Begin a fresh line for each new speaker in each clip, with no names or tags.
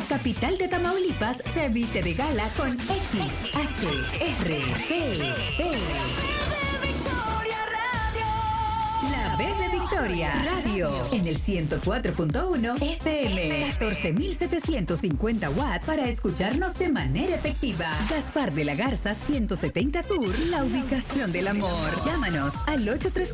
La capital de Tamaulipas se viste de gala con XHRPP. La B de Victoria Radio en el 104.1 FM, 14.750 watts para escucharnos de manera efectiva. Gaspar de la Garza 170 Sur, la ubicación del amor. Llámanos al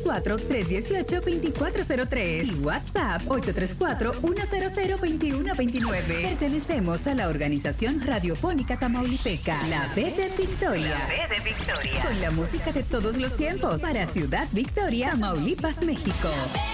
834-318-2403 y WhatsApp 834-100-2129. Pertenecemos a la organización radiofónica tamaulipeca, la B de Victoria. La B de Victoria. Con la música de todos los tiempos para Ciudad Victoria, Tamaulipas, México.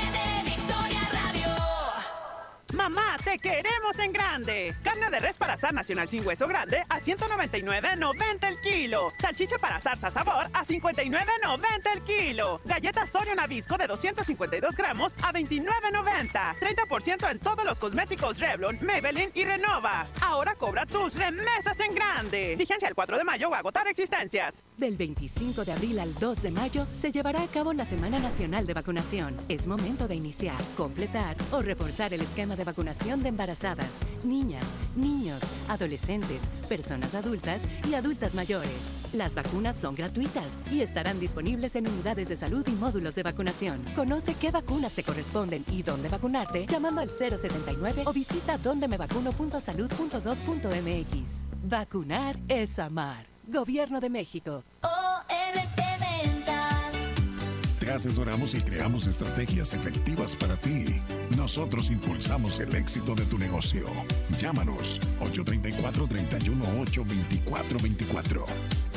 Mamá, te queremos en grande. Carne de res para asar nacional sin hueso grande a $199.90 el kilo. Salchicha para asar sabor a $59.90 el kilo. Galletas Oreo Nabisco de 252 gramos a $29.90. 30% en todos los cosméticos Revlon, Maybelline y Renova. Ahora cobra tus remesas en grande. Vigencia el 4 de mayo o agotar existencias.
Del 25 de abril al 2 de mayo se llevará a cabo la Semana Nacional de Vacunación. Es momento de iniciar, completar o reforzar el esquema de vacunación de embarazadas, niñas, niños, adolescentes, personas adultas y adultas mayores. Las vacunas son gratuitas y estarán disponibles en unidades de salud y módulos de vacunación. Conoce qué vacunas te corresponden y dónde vacunarte llamando al 079 o visita dondemevacuno.salud.gov.mx. Vacunar es amar. Gobierno de México.
ORP Ventas.
Te asesoramos y creamos estrategias efectivas para ti. Nosotros impulsamos el éxito de tu negocio. Llámanos 834-318-2424.